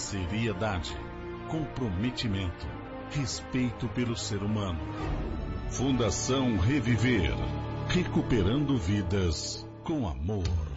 seriedade, comprometimento, respeito pelo ser humano. Fundação Reviver, recuperando vidas com amor.